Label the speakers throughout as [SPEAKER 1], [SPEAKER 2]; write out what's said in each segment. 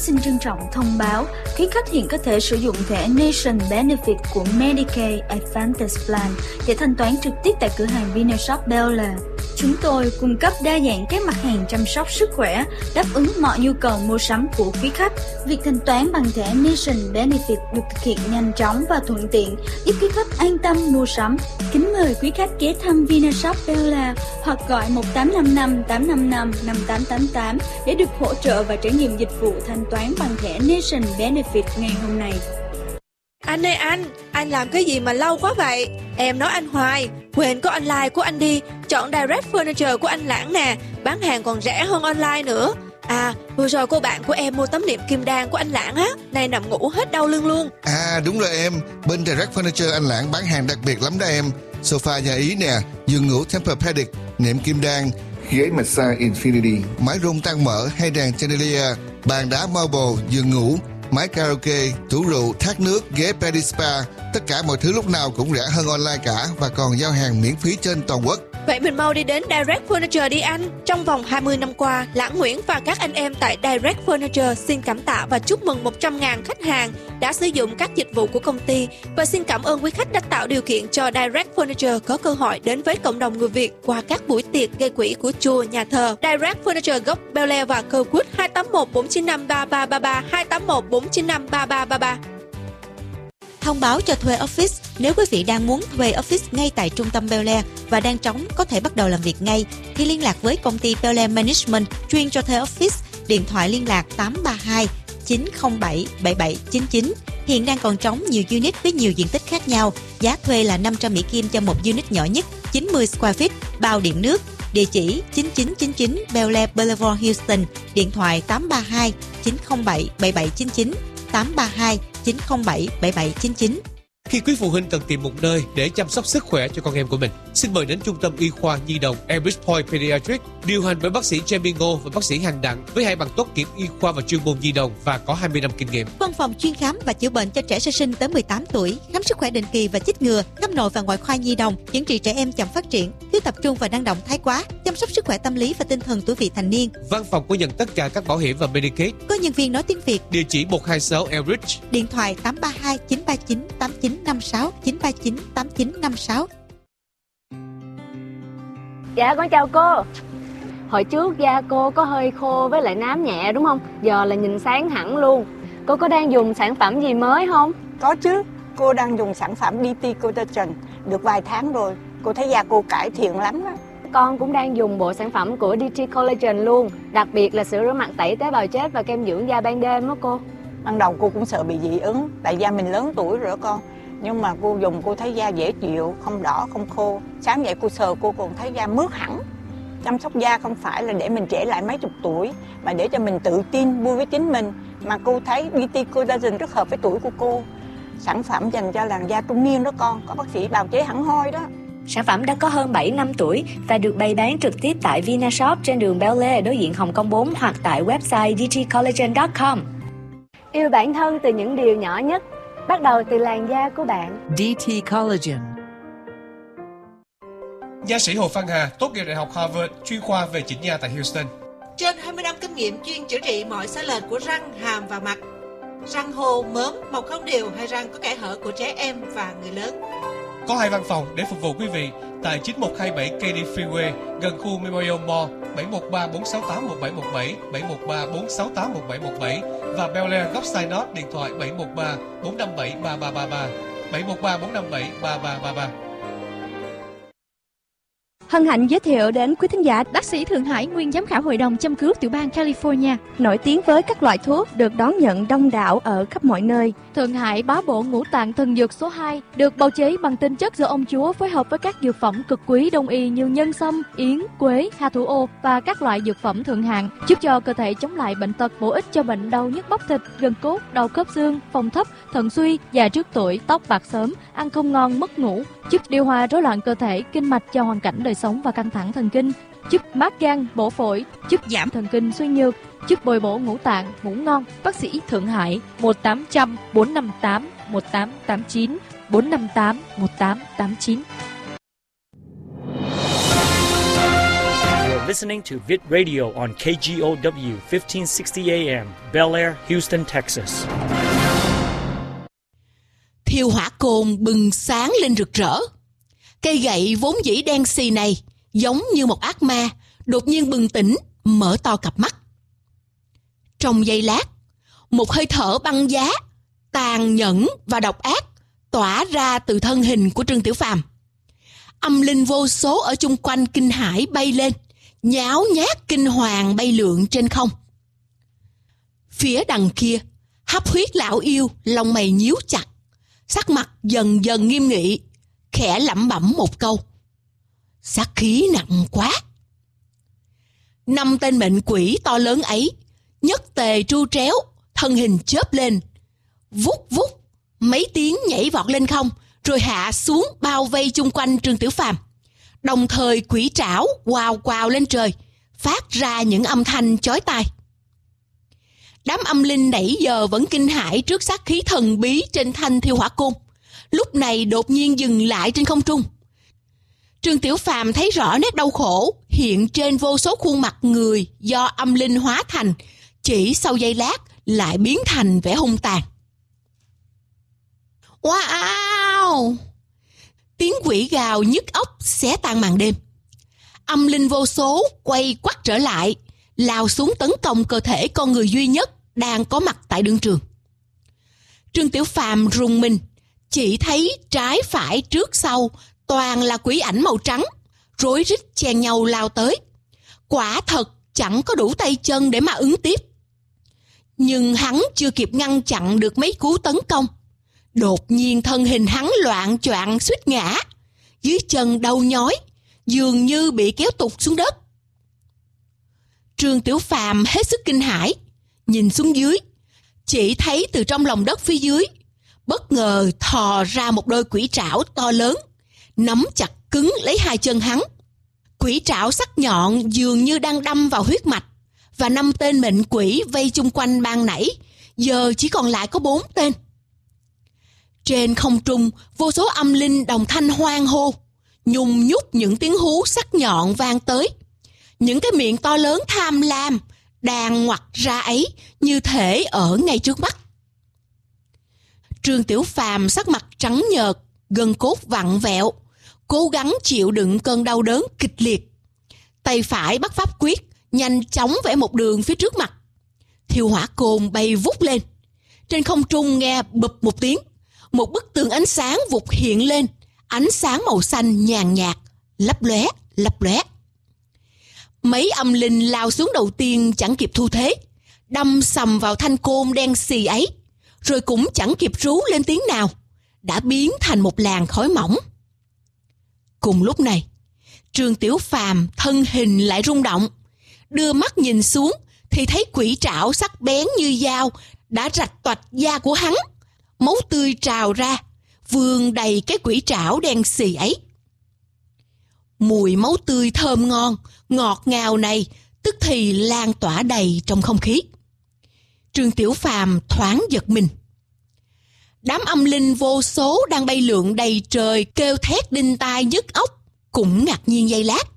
[SPEAKER 1] xin trân trọng thông báo, quý khách hiện có thể sử dụng thẻ Nation Benefit của Medicaid Advantage Plan để thanh toán trực tiếp tại cửa hàng Vinashop Bel Air. Chúng tôi cung cấp đa dạng các mặt hàng chăm sóc sức khỏe, đáp ứng mọi nhu cầu mua sắm của quý khách. Việc thanh toán bằng thẻ Nation Benefit được thực hiện nhanh chóng và thuận tiện, giúp quý khách an tâm mua sắm. Kính mời quý khách ghé thăm Vinashop Bel Air hoặc gọi 1855 855 5888 để được hỗ trợ và trải nghiệm dịch vụ thanh toán bằng thẻ Nation Benefit ngày hôm nay.
[SPEAKER 2] Anh ơi anh làm cái gì mà lâu quá vậy? Em nói anh hoài, quên có online của anh đi, chọn Direct Furniture của anh Lãng nè, bán hàng còn rẻ hơn online nữa. À, vừa rồi cô bạn của em mua tấm nệm kim đan của anh Lãng á, nay nằm ngủ hết đau lưng luôn.
[SPEAKER 3] À đúng rồi em, bên Direct Furniture anh Lãng bán hàng đặc biệt lắm đó em. Sofa nhà Ý nè, giường ngủ Tempur-Pedic, nệm kim đan, ghế massage Infinity, mái rung tăng mỡ hay đàn chandelier, bàn đá marble, giường ngủ, máy karaoke, tủ rượu, thác nước, ghế Pedi Spa. Tất cả mọi thứ lúc nào cũng rẻ hơn online cả và còn giao hàng miễn phí trên toàn quốc.
[SPEAKER 2] Vậy mình mau đi đến Direct Furniture đi anh. Trong vòng 20 năm qua, Lãng Nguyễn và các anh em tại Direct Furniture xin cảm tạ và chúc mừng 100.000 khách hàng đã sử dụng các dịch vụ của công ty, và xin cảm ơn quý khách đã tạo điều kiện cho Direct Furniture có cơ hội đến với cộng đồng người Việt qua các buổi tiệc gây quỹ của chùa, nhà thờ. Direct Furniture gốc Bel Air và Kirkwood 281 495 3333 281 495 3333.
[SPEAKER 4] Thông báo cho thuê office. Nếu quý vị đang muốn thuê office ngay tại trung tâm Bel Air và đang trống có thể bắt đầu làm việc ngay, thì liên lạc với công ty Bel Air Management chuyên cho thuê office. Điện thoại liên lạc 832 907 7799. Hiện đang còn trống nhiều unit với nhiều diện tích khác nhau. Giá thuê là 500 Mỹ Kim cho một unit nhỏ nhất, 90 square feet, bao điện nước. Địa chỉ 9999 Bel Air Boulevard, Houston. Điện thoại 832 907 7799, 832 907 7799.
[SPEAKER 5] Khi quý phụ huynh cần tìm một nơi để chăm sóc sức khỏe cho con em của mình, xin mời đến Trung tâm Y khoa Nhi đồng Elbridge Point Pediatrics, điều hành bởi bác sĩ Jamie Ngô và bác sĩ Hành Đặng, với 2 bằng tốt nghiệp y khoa và chuyên môn nhi đồng và có 20 năm kinh nghiệm.
[SPEAKER 4] Văn phòng chuyên khám và chữa bệnh cho trẻ sơ sinh tới 18 tuổi, khám sức khỏe định kỳ và chích ngừa, khám nội và ngoại khoa nhi đồng, chẩn trị trẻ em chậm phát triển, thiếu tập trung và năng động thái quá, chăm sóc sức khỏe tâm lý và tinh thần tuổi vị thành niên.
[SPEAKER 5] Văn phòng có nhận tất cả các bảo hiểm và Medicaid.
[SPEAKER 4] Có nhân viên nói tiếng Việt.
[SPEAKER 5] Địa chỉ 126 Elbridge.
[SPEAKER 4] Điện thoại 832 939 8956 939 8956.
[SPEAKER 6] Dạ con chào cô. Hồi trước da cô có hơi khô với lại nám nhẹ đúng không? Giờ là nhìn sáng hẳn luôn. Cô có đang dùng sản phẩm gì mới không?
[SPEAKER 7] Có chứ, cô đang dùng sản phẩm DT Collagen được vài tháng rồi. Cô thấy da cô cải thiện lắm đó.
[SPEAKER 6] Con cũng đang dùng bộ sản phẩm của DT Collagen luôn. Đặc biệt là sữa rửa mặt tẩy tế bào chết và kem dưỡng da ban đêm đó cô.
[SPEAKER 7] Ban đầu cô cũng sợ bị dị ứng, tại da mình lớn tuổi rồi đó con. Nhưng mà cô dùng cô thấy da dễ chịu, không đỏ, không khô. Sáng dậy cô sờ cô còn thấy da mướt hẳn. Chăm sóc da không phải là để mình trẻ lại mấy chục tuổi, mà để cho mình tự tin, vui với chính mình. Mà cô thấy DT Collagen rất hợp với tuổi của cô. Sản phẩm dành cho làn da trung niên đó con, có bác sĩ bào chế hẳn hoi đó.
[SPEAKER 6] Sản phẩm đã có hơn 7 năm tuổi và được bày bán trực tiếp tại Vinashop trên đường Bel Air đối diện Hồng Kông 4 hoặc tại website dtcollagen.com. Yêu bản thân từ những điều nhỏ nhất, bắt đầu từ làn da của bạn.
[SPEAKER 8] DT Collagen.
[SPEAKER 5] Nha sĩ Hồ Phan Hà, tốt nghiệp Đại học Harvard, chuyên khoa về chỉnh nha tại Houston.
[SPEAKER 9] Trên 20 năm kinh nghiệm chuyên chữa trị mọi sai lệch của răng, hàm và mặt. Răng hô, mớm, mọc không đều hay răng có kẽ hở của trẻ em và người lớn.
[SPEAKER 5] Có 2 văn phòng để phục vụ quý vị tại 9127 Katy Freeway gần khu Memorial Mall, 713 468 1717, 713 468 1717 và Bel Air góc Sinot, điện thoại 713 457 3333, 713 457 3333.
[SPEAKER 10] Hân hạnh giới thiệu đến quý thính giả bác sĩ Thượng Hải, nguyên giám khảo hội đồng châm cứu tiểu bang California, nổi tiếng với các loại thuốc được đón nhận đông đảo ở khắp mọi nơi. Thượng Hải bá bộ ngũ tạng thần dược số 2, được bào chế bằng tinh chất do ông Chúa phối hợp với các dược phẩm cực quý đông y như nhân sâm, yến, quế, hà thủ ô và các loại dược phẩm thượng hạng, giúp cho cơ thể chống lại bệnh tật, bổ ích cho bệnh đau nhức bắp thịt, gân cốt, đau khớp xương, phong thấp, thận suy, già trước tuổi, tóc bạc sớm, ăn không ngon, mất ngủ, giúp điều hòa rối loạn cơ thể, kinh mạch cho hoàn cảnh đời sống và căng thẳng thần kinh, giúp mát gan, bổ phổi, giúp giảm thần kinh suy nhược, giúp bồi bổ ngũ tạng, ngủ ngon. Bác sĩ Thượng Hải 1800 458 1889 458 1889.
[SPEAKER 8] listening to Vid Radio on KGOW 1560 AM, Bel Air, Houston, Texas.
[SPEAKER 11] Thiêu hỏa cồn bừng sáng lên rực rỡ. Cây gậy vốn dĩ đen xì này, giống như một ác ma, đột nhiên bừng tỉnh, mở to cặp mắt. Trong giây lát, một hơi thở băng giá, tàn nhẫn và độc ác tỏa ra từ thân hình của Trương Tiểu Phàm. Âm linh vô số ở chung quanh kinh hãi bay lên, nháo nhác kinh hoàng bay lượn trên không. Phía đằng kia, Hấp Huyết lão yêu lông mày nhíu chặt, sắc mặt dần dần nghiêm nghị, khẽ lẩm bẩm một câu: sát khí nặng quá. 5 tên mệnh quỷ to lớn ấy nhất tề tru tréo, thân hình chớp lên, vút vút mấy tiếng nhảy vọt lên không, rồi hạ xuống bao vây chung quanh Trương Tiểu Phàm. Đồng thời quỷ trảo quào quào lên trời, phát ra những âm thanh chói tai. Đám âm linh nãy giờ vẫn kinh hãi trước sát khí thần bí trên thanh thiêu hỏa côn, lúc này đột nhiên dừng lại trên không trung. Trương Tiểu Phàm thấy rõ nét đau khổ hiện trên vô số khuôn mặt người do âm linh hóa thành, chỉ sau giây lát lại biến thành vẻ hung tàn. Wow! Tiếng quỷ gào nhức óc xé tan màn đêm. Âm linh vô số quay quắt trở lại, lao xuống tấn công cơ thể con người duy nhất đang có mặt tại đương trường. Trương Tiểu Phàm rùng mình, chỉ thấy trái phải trước sau toàn là quỷ ảnh màu trắng, rối rít chen nhau lao tới. Quả thật chẳng có đủ tay chân để mà ứng tiếp. Nhưng hắn chưa kịp ngăn chặn được mấy cú tấn công, đột nhiên thân hình hắn loạng choạng suýt ngã, dưới chân đau nhói, dường như bị kéo tụt xuống đất. Trương Tiểu Phàm hết sức kinh hãi, nhìn xuống dưới, chỉ thấy từ trong lòng đất phía dưới bất ngờ thò ra một đôi quỷ trảo to lớn, nắm chặt cứng lấy hai chân hắn. Quỷ trảo sắc nhọn dường như đang đâm vào huyết mạch, và 5 tên mệnh quỷ vây chung quanh ban nãy giờ chỉ còn lại có 4 tên. Trên không trung, vô số âm linh đồng thanh hoan hô, nhung nhúc những tiếng hú sắc nhọn vang tới. Những cái miệng to lớn tham lam đang ngoặt ra ấy như thể ở ngay trước mắt. Trương Tiểu Phàm sắc mặt trắng nhợt, gân cốt vặn vẹo, cố gắng chịu đựng cơn đau đớn kịch liệt. Tay phải bắt pháp quyết, nhanh chóng vẽ một đường phía trước mặt. Thiêu hỏa côn bay vút lên. Trên không trung nghe bụp một tiếng, một bức tường ánh sáng vụt hiện lên, ánh sáng màu xanh nhàn nhạt, lấp lóe, lấp lóe. Mấy âm linh lao xuống đầu tiên chẳng kịp thu thế, đâm sầm vào thanh côn đen xì ấy, rồi cũng chẳng kịp rú lên tiếng nào, đã biến thành một làn khói mỏng. Cùng lúc này, Trương Tiểu Phàm thân hình lại rung động, đưa mắt nhìn xuống thì thấy quỷ trảo sắc bén như dao đã rạch toạch da của hắn, máu tươi trào ra, vương đầy cái quỷ trảo đen xì ấy. Mùi máu tươi thơm ngon, ngọt ngào này tức thì lan tỏa đầy trong không khí. Trương Tiểu Phàm thoáng giật mình. Đám âm linh vô số đang bay lượn đầy trời kêu thét đinh tai nhức óc cũng ngạc nhiên giây lát.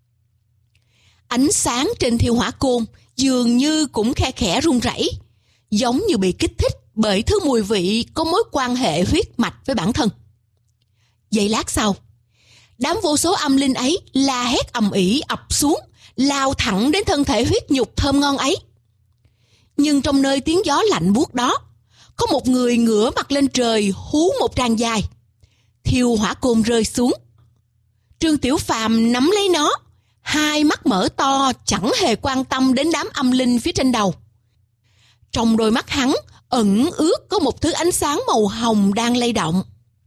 [SPEAKER 11] Ánh sáng trên thiêu hỏa côn dường như cũng khe khẽ run rẩy, giống như bị kích thích bởi thứ mùi vị có mối quan hệ huyết mạch với bản thân. Giây lát sau, đám vô số âm linh ấy la hét ầm ĩ ập xuống, lao thẳng đến thân thể huyết nhục thơm ngon ấy. Nhưng trong nơi tiếng gió lạnh buốt đó, có một người ngửa mặt lên trời hú một tràng dài. Thiêu hỏa côn rơi xuống. Trương Tiểu Phàm nắm lấy nó, hai mắt mở to chẳng hề quan tâm đến đám âm linh phía trên đầu. Trong đôi mắt hắn ẩn ướt có một thứ ánh sáng màu hồng đang lay động.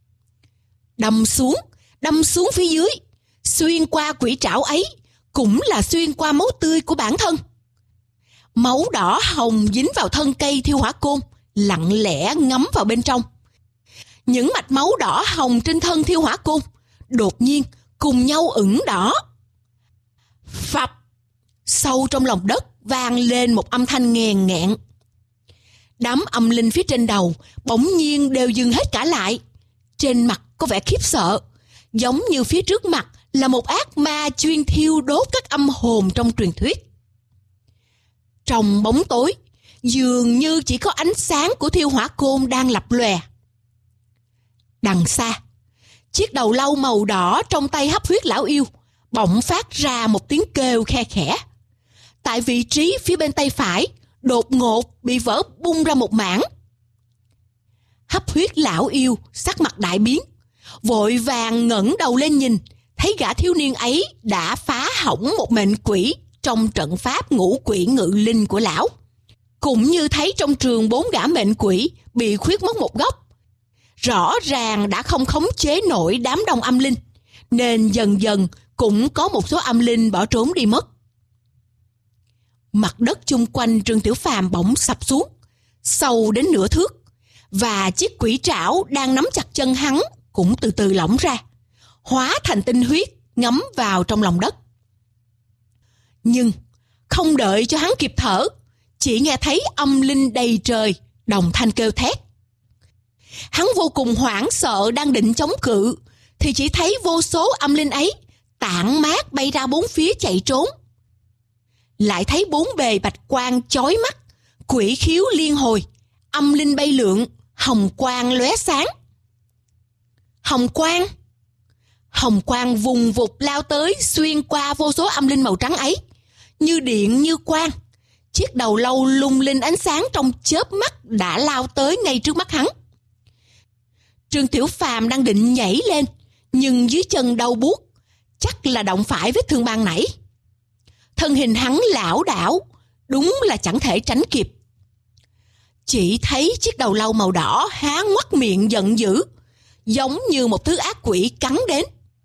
[SPEAKER 11] Đâm xuống phía dưới, xuyên qua quỷ trảo ấy cũng là xuyên qua máu tươi của bản thân. Máu đỏ hồng dính vào thân cây thiêu hỏa côn, lặng lẽ ngấm vào bên trong. Những mạch máu đỏ hồng trên thân thiêu hỏa côn đột nhiên cùng nhau ửng đỏ. Phập! Sâu trong lòng đất vang lên một âm thanh nghèn nghẹn. Đám âm linh phía trên đầu bỗng nhiên đều dừng hết cả lại. Trên mặt có vẻ khiếp sợ, giống như phía trước mặt là một ác ma chuyên thiêu đốt các âm hồn trong truyền thuyết. Trong bóng tối, dường như chỉ có ánh sáng của thiêu hỏa côn đang lập lòe. Đằng xa, chiếc đầu lâu màu đỏ trong tay hấp huyết lão yêu bỗng phát ra một tiếng kêu khe khẽ. Tại vị trí phía bên tay phải, đột ngột bị vỡ bung ra một mảng. Hấp huyết lão yêu sắc mặt đại biến, vội vàng ngẩng đầu lên nhìn, thấy gã thiếu niên ấy đã phá hỏng một mệnh quỷ trong trận pháp ngũ quỷ ngự linh của lão. Cũng như thấy trong trường 4 gã mệnh quỷ bị khuyết mất một góc. Rõ ràng đã không khống chế nổi đám đông âm linh, nên dần dần cũng có một số âm linh bỏ trốn đi mất. Mặt đất chung quanh Trương Tiểu Phàm bỗng sập xuống, sâu đến nửa thước, và chiếc quỷ trảo đang nắm chặt chân hắn cũng từ từ lỏng ra, hóa thành tinh huyết ngấm vào trong lòng đất. Nhưng không đợi cho hắn kịp thở, chỉ nghe thấy âm linh đầy trời đồng thanh kêu thét. Hắn vô cùng hoảng sợ, đang định chống cự thì chỉ thấy vô số âm linh ấy tản mát bay ra bốn phía chạy trốn. Lại thấy bốn bề bạch quang chói mắt, quỷ khiếu liên hồi, âm linh bay lượn, hồng quang lóe sáng. Hồng quang vùng vụt lao tới, xuyên qua vô số âm linh màu trắng ấy, như điện như quang. Chiếc đầu lâu lung linh ánh sáng trong chớp mắt đã lao tới ngay trước mắt hắn. Trương Tiểu Phàm đang định nhảy lên, nhưng dưới chân đau buốt, chắc là động phải vết thương ban nãy. Thân hình hắn lảo đảo, đúng là chẳng thể tránh kịp. Chỉ thấy chiếc đầu lâu màu đỏ há ngoắt miệng giận dữ, giống như một thứ ác quỷ cắn đến.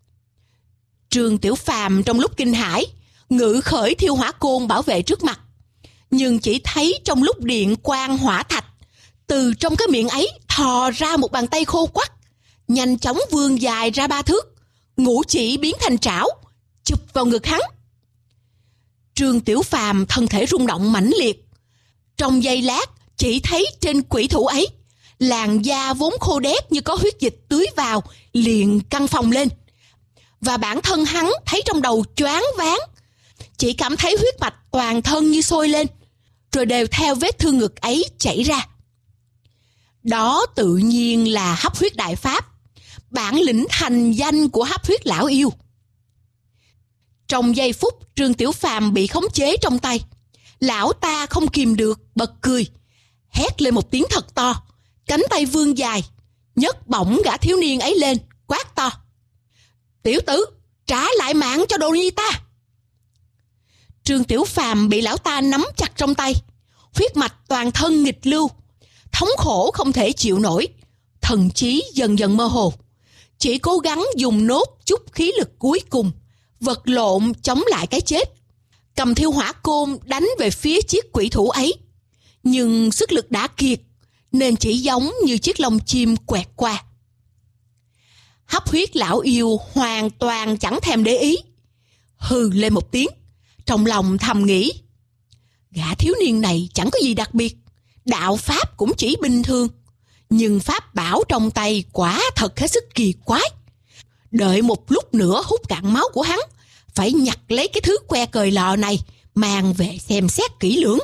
[SPEAKER 11] Trương Tiểu Phàm trong lúc kinh hãi, ngự khởi thiêu hỏa côn bảo vệ trước mặt, nhưng chỉ thấy trong lúc điện quang hỏa thạch, từ trong cái miệng ấy thò ra một bàn tay khô quắt, nhanh chóng vươn dài ra 3 thước, ngũ chỉ biến thành trảo, chụp vào ngực hắn. Trương Tiểu Phàm thân thể rung động mãnh liệt. Trong giây lát, chỉ thấy trên quỷ thủ ấy, làn da vốn khô đét như có huyết dịch tưới vào, liền căng phồng lên. Và bản thân hắn thấy trong đầu choáng váng, chỉ cảm thấy huyết mạch toàn thân như sôi lên, rồi đều theo vết thương ngực ấy chảy ra. Đó tự nhiên là hấp huyết đại pháp, bản lĩnh thành danh của hấp huyết lão yêu. Trong giây phút Trương Tiểu Phàm bị khống chế trong tay, lão ta không kìm được bật cười, hét lên một tiếng thật to, cánh tay vươn dài, nhấc bổng gã thiếu niên ấy lên, quát to: "Tiểu tử, trả lại mạng cho đồ nhi ta!" Trương Tiểu Phàm bị lão ta nắm chặt trong tay, huyết mạch toàn thân nghịch lưu, thống khổ không thể chịu nổi, thần trí dần dần mơ hồ, chỉ cố gắng dùng nốt chút khí lực cuối cùng, vật lộn chống lại cái chết, cầm thiêu hỏa côn đánh về phía chiếc quỷ thủ ấy. Nhưng sức lực đã kiệt, nên chỉ giống như chiếc lông chim quẹt qua. Hấp huyết lão yêu hoàn toàn chẳng thèm để ý, hừ lên một tiếng, trong lòng thầm nghĩ: gã thiếu niên này chẳng có gì đặc biệt, đạo pháp cũng chỉ bình thường, nhưng pháp bảo trong tay quả thật hết sức kỳ quái. Đợi một lúc nữa hút cạn máu của hắn, phải nhặt lấy cái thứ que cời lọ này, mang về xem xét kỹ lưỡng.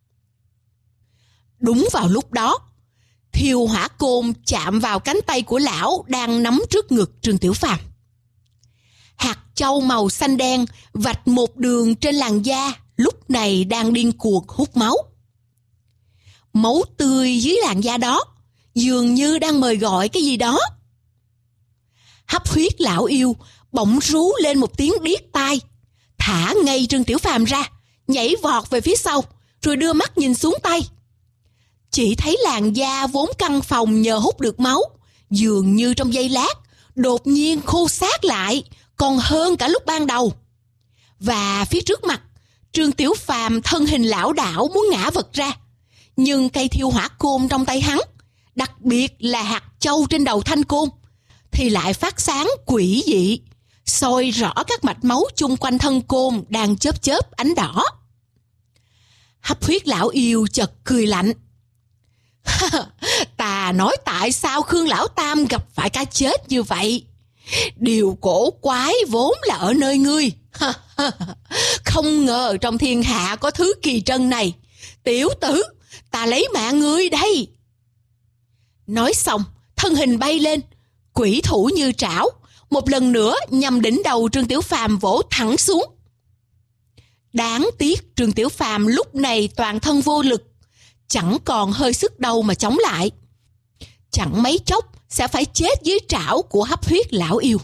[SPEAKER 11] Đúng vào lúc đó, thiêu hỏa côn chạm vào cánh tay của lão đang nắm trước ngực Trương Tiểu Phàm. Hạt châu màu xanh đen vạch một đường trên làn da, lúc này đang điên cuồng hút máu. Máu tươi dưới làn da đó dường như đang mời gọi cái gì đó. Hấp huyết lão yêu bỗng rú lên một tiếng điếc tai, thả ngay Trương Tiểu Phàm ra, nhảy vọt về phía sau, rồi đưa mắt nhìn xuống tay. Chỉ thấy làn da vốn căng phồng nhờ hút được máu, dường như trong giây lát đột nhiên khô xác lại, còn hơn cả lúc ban đầu. Và phía trước mặt, Trương Tiểu Phàm thân hình lảo đảo muốn ngã vật ra, nhưng cây thiêu hỏa côn trong tay hắn, đặc biệt là hạt châu trên đầu thanh côn, thì lại phát sáng quỷ dị, soi rõ các mạch máu chung quanh thân côn đang chớp chớp ánh đỏ. Hấp huyết lão yêu chợt cười lạnh: "Ta nói tại sao Khương Lão Tam gặp phải cái chết như vậy? Điều cổ quái vốn là ở nơi ngươi. Không ngờ trong thiên hạ có thứ kỳ trân này. Tiểu tử, ta lấy mạng ngươi đây. Nói xong, thân hình bay lên, quỷ thủ như trảo, một lần nữa nhằm đỉnh đầu Trương Tiểu Phàm vỗ thẳng xuống. Đáng tiếc Trương Tiểu Phàm lúc này toàn thân vô lực, chẳng còn hơi sức đâu mà chống lại. Chẳng mấy chốc sẽ phải chết dưới trảo của Hấp Huyết lão yêu.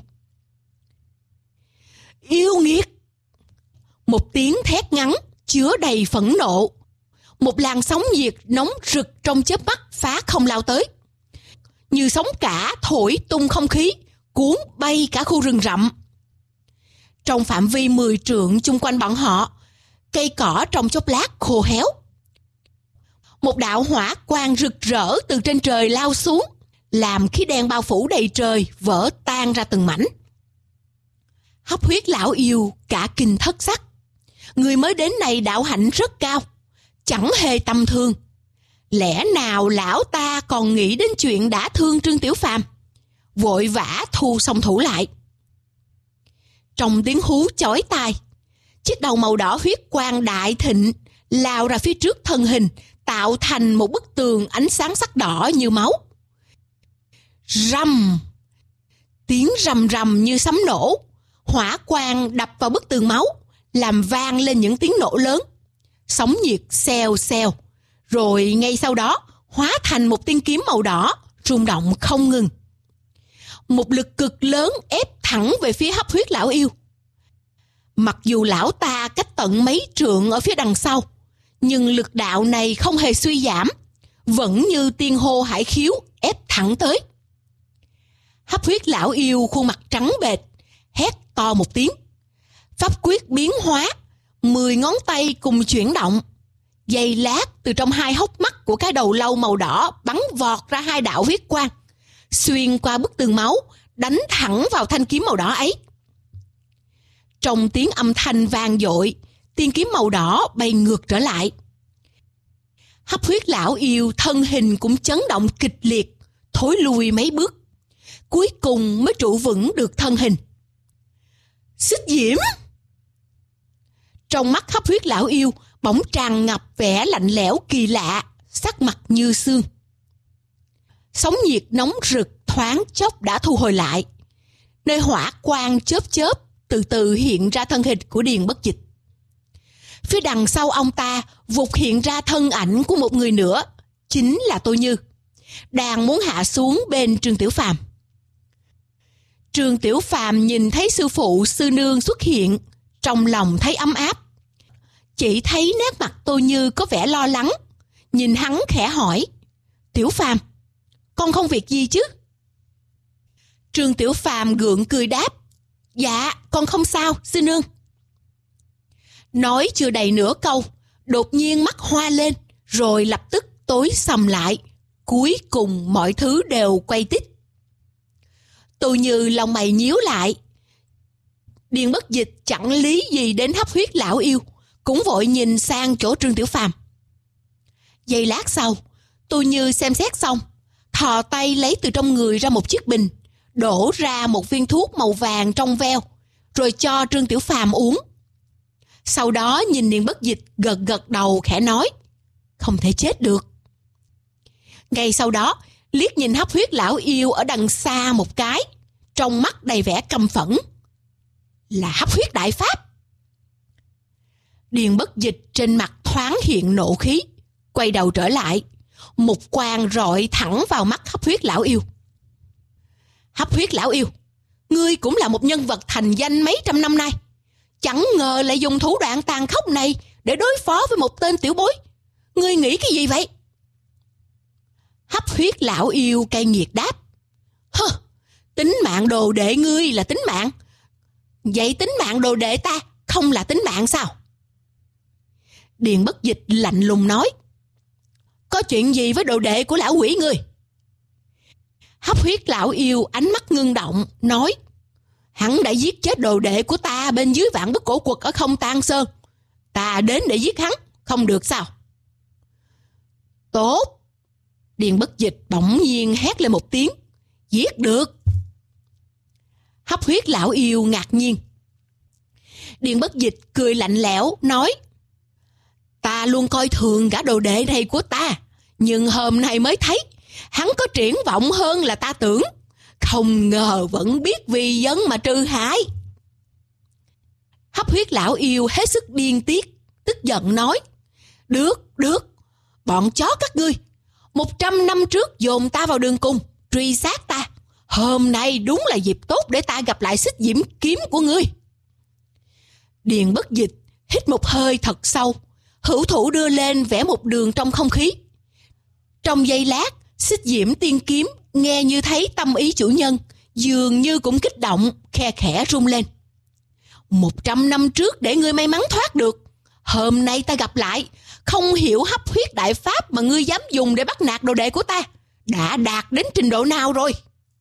[SPEAKER 11] Yêu nghiệt! Một tiếng thét ngắn chứa đầy phẫn nộ. Một làn sóng nhiệt nóng rực trong chớp mắt phá không lao tới. Như sóng cả thổi tung không khí, cuốn bay cả khu rừng rậm. Trong phạm vi 10 trượng chung quanh bọn họ, cây cỏ trong chốc lát khô héo. Một đạo hỏa quang rực rỡ từ trên trời lao xuống, làm khí đen bao phủ đầy trời vỡ tan ra từng mảnh. Hấp Huyết lão yêu cả kinh thất sắc. Người mới đến này đạo hạnh rất cao, chẳng hề tầm thường. Lẽ nào lão ta còn nghĩ đến chuyện đã thương Trương Tiểu Phàm? Vội vã thu song thủ lại. Trong tiếng hú chói tai, chiếc đầu màu đỏ huyết quang đại thịnh lao ra phía trước thân hình, tạo thành một bức tường ánh sáng sắc đỏ như máu. Rầm! Tiếng rầm rầm như sấm nổ, hỏa quang đập vào bức tường máu, làm vang lên những tiếng nổ lớn. Sóng nhiệt xèo xèo, rồi ngay sau đó hóa thành một tiên kiếm màu đỏ, rung động không ngừng. Một lực cực lớn ép thẳng về phía Hấp Huyết lão yêu. Mặc dù lão ta cách tận mấy trượng ở phía đằng sau, nhưng lực đạo này không hề suy giảm, vẫn như tiên hô hải khiếu ép thẳng tới. Hấp Huyết lão yêu khuôn mặt trắng bệch, hét to một tiếng. Pháp quyết biến hóa, 10 ngón tay cùng chuyển động. Giây lát từ trong hai hốc mắt của cái đầu lâu màu đỏ bắn vọt ra hai đạo huyết quang, xuyên qua bức tường máu, đánh thẳng vào thanh kiếm màu đỏ ấy. Trong tiếng âm thanh vang dội, tiên kiếm màu đỏ bay ngược trở lại. Hấp Huyết lão yêu thân hình cũng chấn động kịch liệt, thối lui mấy bước, cuối cùng mới trụ vững được thân hình. Xích diễm! Trong mắt Hấp Huyết lão yêu bỗng tràn ngập vẻ lạnh lẽo kỳ lạ, sắc mặt như xương. Sóng nhiệt nóng rực thoáng chốc đã thu hồi lại. Nơi hỏa quang chớp chớp từ từ hiện ra thân hình của Điền Bất Dịch. Phía đằng sau ông ta vụt hiện ra thân ảnh của một người nữa, chính là Tô Như, đang muốn hạ xuống bên Trương Tiểu Phàm. Trương Tiểu Phàm nhìn thấy sư phụ sư nương xuất hiện, trong lòng thấy ấm áp. Chỉ thấy nét mặt Tô Như có vẻ lo lắng, nhìn hắn khẽ hỏi: Tiểu Phàm, con không việc gì chứ? Trương Tiểu Phàm gượng cười đáp: Dạ, con không sao, sư nương. Nói chưa đầy nửa câu, đột nhiên mắt hoa lên, rồi lập tức tối sầm lại. Cuối cùng mọi thứ đều quay tít. Tô Như lòng mày nhíu lại. Điền Bất Dịch chẳng lý gì đến Hấp Huyết lão yêu, cũng vội nhìn sang chỗ Trương Tiểu Phàm. Giây lát sau, Tô Như xem xét xong, thò tay lấy từ trong người ra một chiếc bình, đổ ra một viên thuốc màu vàng trong veo, rồi cho Trương Tiểu Phàm uống. Sau đó nhìn Điền Bất Dịch gật gật đầu khẽ nói: Không thể chết được. Ngay sau đó liếc nhìn Hấp Huyết lão yêu ở đằng xa một cái, trong mắt đầy vẻ căm phẫn. Là Hấp Huyết đại pháp. Điền Bất Dịch trên mặt thoáng hiện nộ khí, quay đầu trở lại, một quang rọi thẳng vào mắt Hấp Huyết lão yêu. Hấp Huyết lão yêu, ngươi cũng là một nhân vật thành danh mấy trăm năm nay, chẳng ngờ lại dùng thủ đoạn tàn khốc này để đối phó với một tên tiểu bối. Ngươi nghĩ cái gì vậy? Hấp Huyết lão yêu cay nghiệt đáp: Hơ, tính mạng đồ đệ ngươi là tính mạng, vậy tính mạng đồ đệ ta không là tính mạng sao? Điền Bất Dịch lạnh lùng nói: Có chuyện gì với đồ đệ của lão quỷ ngươi? Hấp Huyết lão yêu ánh mắt ngưng động, nói: Hắn đã giết chết đồ đệ của ta bên dưới Vạn Bức Cổ Quật ở Không Tan Sơn. Ta đến để giết hắn, không được sao? Tốt! Điền Bất Dịch bỗng nhiên hét lên một tiếng: Giết được! Hấp huyết lão yêu ngạc nhiên. Điền Bất Dịch cười lạnh lẽo nói: ta luôn coi thường gã đồ đệ này của ta, nhưng hôm nay mới thấy hắn có triển vọng hơn là ta tưởng. Không ngờ vẫn biết vì dân mà trừ hại. Hấp huyết lão yêu hết sức điên tiết, tức giận nói: Được, bọn chó các ngươi 100 năm trước dồn ta vào đường cùng, truy sát ta. Hôm nay đúng là dịp tốt để ta gặp lại xích diễm kiếm của ngươi. Điền Bất Dịch hít một hơi thật sâu, hữu thủ đưa lên vẽ một đường trong không khí. Trong giây lát, xích diễm tiên kiếm nghe như thấy tâm ý chủ nhân, dường như cũng kích động, khe khẽ rung lên. 100 năm trước để ngươi may mắn thoát được, hôm nay ta gặp lại, không hiểu hấp huyết đại pháp mà ngươi dám dùng để bắt nạt đồ đệ của ta đã đạt đến trình độ nào rồi.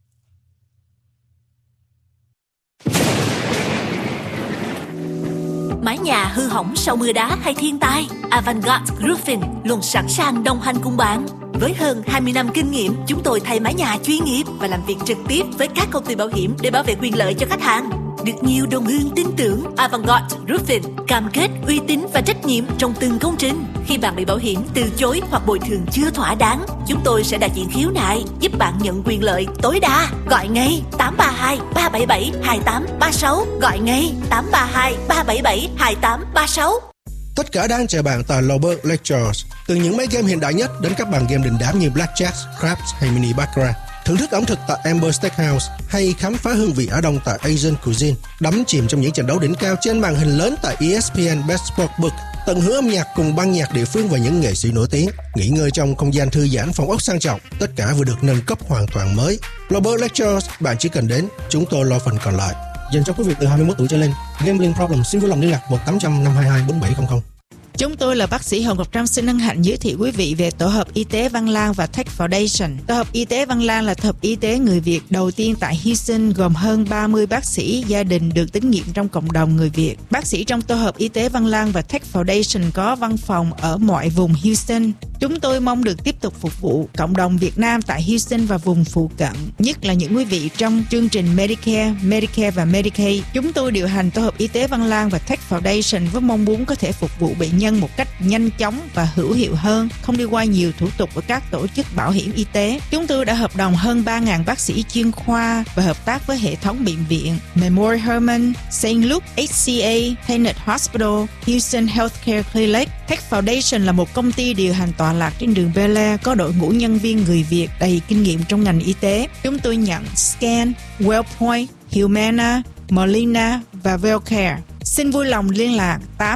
[SPEAKER 12] Mái nhà hư hỏng sau mưa đá hay thiên tai, Avantgarde Roofing luôn sẵn sàng đồng hành cùng bạn. Với hơn 20 năm kinh nghiệm, chúng tôi thay mái nhà chuyên nghiệp và làm việc trực tiếp với các công ty bảo hiểm để bảo vệ quyền lợi cho khách hàng. Được nhiều đồng hương tin tưởng, Avantgarde Roofing cam kết uy tín và trách nhiệm trong từng công trình. Khi bạn bị bảo hiểm từ chối hoặc bồi thường chưa thỏa đáng, chúng tôi sẽ đại diện khiếu nại, giúp bạn nhận quyền lợi tối đa. Gọi ngay 832 377 2836. Gọi ngay 832 377 2836.
[SPEAKER 13] Tất cả đang chờ bạn tại Lowberg Lectures. Từ những máy game hiện đại nhất đến các bàn game đình đám như Blackjack, Craps hay Mini Baccarat. Thưởng thức ẩm thực tại Amber Steakhouse hay khám phá hương vị Á Đông tại Asian Cuisine. Đắm chìm trong những trận đấu đỉnh cao trên màn hình lớn tại ESPN Best Sportsbook. Tận hưởng âm nhạc cùng ban nhạc địa phương và những nghệ sĩ nổi tiếng. Nghỉ ngơi trong không gian thư giãn, phòng ốc sang trọng. Tất cả vừa được nâng cấp hoàn toàn mới. Lowberg Lectures, bạn chỉ cần đến, chúng tôi lo phần còn lại. Dành cho quý vị từ 21 tuổi trở lên. Gambling problem xin vui lòng liên lạc 1-800-522-4700.
[SPEAKER 14] Chúng tôi là bác sĩ Hồng Ngọc Trâm xin hân hạnh giới thiệu quý vị về Tổ hợp Y tế Văn Lang và Tech Foundation. Tổ hợp Y tế Văn Lang là tổ hợp y tế người Việt đầu tiên tại Houston, gồm hơn 30 bác sĩ gia đình được tín nhiệm trong cộng đồng người Việt. Bác sĩ trong Tổ hợp Y tế Văn Lang và Tech Foundation có văn phòng ở mọi vùng Houston. Chúng tôi mong được tiếp tục phục vụ cộng đồng Việt Nam tại Houston và vùng phụ cận, nhất là những quý vị trong chương trình Medicare và Medicaid. Chúng tôi điều hành Tổ hợp Y tế Văn Lang và Tech Foundation với mong muốn có thể phục vụ bệnh nhân một cách nhanh chóng và hữu hiệu hơn, không đi qua nhiều thủ tục với các tổ chức bảo hiểm y tế. Chúng tôi đã hợp đồng hơn 3.000 bác sĩ chuyên khoa và hợp tác với hệ thống bệnh viện Memorial Hermann, St. Luke, HCA, Tenet Hospital, Houston Healthcare Clinic. Tech Foundation là một công ty điều hành tọa lạc trên đường Bel Air, có đội ngũ nhân viên người Việt đầy kinh nghiệm trong ngành y tế. Chúng tôi nhận Scan, Wellpoint, Humana, Molina và Wellcare. Xin vui lòng liên lạc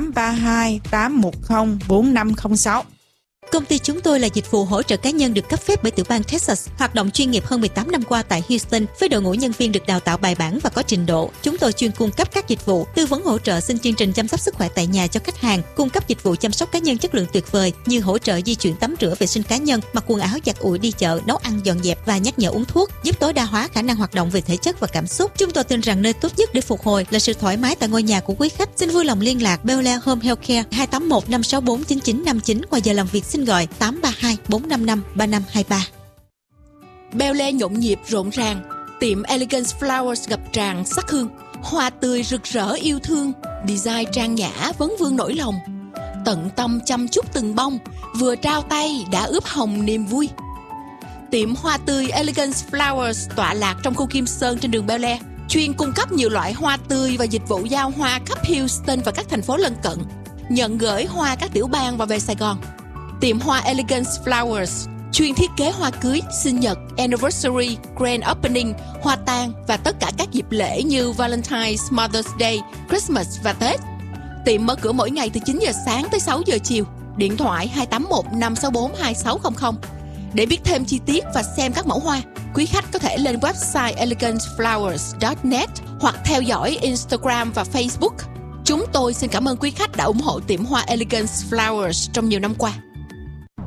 [SPEAKER 14] 832-810-4506.
[SPEAKER 4] Công ty chúng tôi là dịch vụ hỗ trợ cá nhân được cấp phép bởi tiểu bang Texas, hoạt động chuyên nghiệp hơn 18 năm qua tại Houston với đội ngũ nhân viên được đào tạo bài bản và có trình độ. Chúng tôi chuyên cung cấp các dịch vụ tư vấn hỗ trợ xin chương trình chăm sóc sức khỏe tại nhà cho khách hàng, cung cấp dịch vụ chăm sóc cá nhân chất lượng tuyệt vời như hỗ trợ di chuyển tắm rửa vệ sinh cá nhân, mặc quần áo giặt ủi, đi chợ, nấu ăn dọn dẹp và nhắc nhở uống thuốc, giúp tối đa hóa khả năng hoạt động về thể chất và cảm xúc. Chúng tôi tin rằng nơi tốt nhất để phục hồi là sự thoải mái tại ngôi nhà của quý khách. Xin vui lòng liên lạc Bel Air Home Healthcare 281-564-9959 qua giờ làm việc. Xin gọi 832-455-3523.
[SPEAKER 11] Bel Air nhộn nhịp rộn ràng, tiệm Elegance Flowers ngập tràn sắc hương, hoa tươi rực rỡ yêu thương, design trang nhã vấn vương nỗi lòng, tận tâm chăm chút từng bông, vừa trao tay đã ướp hồng niềm vui. Tiệm hoa tươi Elegance Flowers tọa lạc trong khu Kim Sơn trên đường Bel Air, chuyên cung cấp nhiều loại hoa tươi và dịch vụ giao hoa khắp Houston và các thành phố lân cận, nhận gửi hoa các tiểu bang và về Sài Gòn. Tiệm hoa Elegance Flowers chuyên thiết kế hoa cưới, sinh nhật, anniversary, grand opening, hoa tang và tất cả các dịp lễ như Valentine's, Mother's Day, Christmas và Tết. Tiệm mở cửa mỗi ngày từ 9 giờ sáng tới 6 giờ chiều. Điện thoại 281-564-2600. Để biết thêm chi tiết và xem các mẫu hoa, quý khách có thể lên website eleganceflowers.net hoặc theo dõi Instagram và Facebook. Chúng tôi xin cảm ơn quý khách đã ủng hộ tiệm hoa Elegance Flowers trong nhiều năm qua.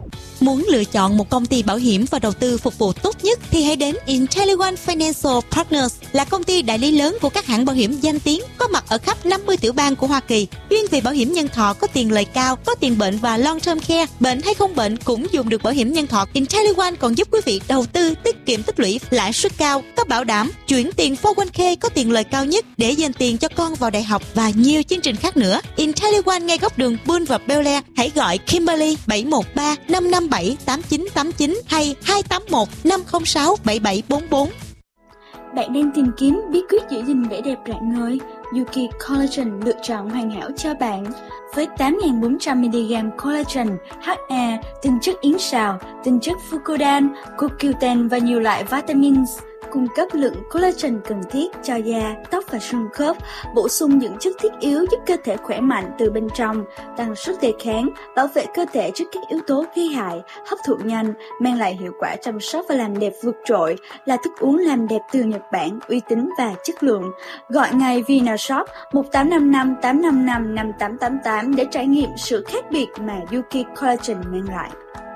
[SPEAKER 4] Muốn lựa chọn một công ty bảo hiểm và đầu tư phục vụ tốt nhất thì hãy đến IntelliOne Financial Partners, là công ty đại lý lớn của các hãng bảo hiểm danh tiếng, có mặt ở khắp 50 tiểu bang của Hoa Kỳ, chuyên về bảo hiểm nhân thọ có tiền lời cao, có tiền bệnh và long term care. Bệnh hay không bệnh cũng dùng được bảo hiểm nhân thọ. IntelliOne còn giúp quý vị đầu tư, tiết kiệm tích lũy, lãi suất cao, có bảo đảm, chuyển tiền 401k có tiền lời cao nhất để dành tiền cho con vào đại học và nhiều chương trình khác nữa. IntelliOne ngay góc đường Bull và Bel Air. Hãy gọi Kimberly 713 557 8989 hay 281 506 7744.
[SPEAKER 1] Bạn đang tìm kiếm bí quyết giữ gìn vẻ đẹp rạng ngời? Yuki Collagen lựa chọn hoàn hảo cho bạn. Với 8.400mg collagen, HA, tinh chất yến sào, tinh chất fucodan, CoQ10 và nhiều loại vitamins, cung cấp lượng collagen cần thiết cho da, tóc và xương khớp, bổ sung những chất thiết yếu giúp cơ thể khỏe mạnh từ bên trong, tăng sức đề kháng, bảo vệ cơ thể trước các yếu tố gây hại, hấp thụ nhanh, mang lại hiệu quả chăm sóc và làm đẹp vượt trội, là thức uống làm đẹp từ Nhật Bản, uy tín và chất lượng. Gọi ngay Vinashop 1855 855 5888 để trải nghiệm sự khác biệt mà Yuki Collagen mang lại.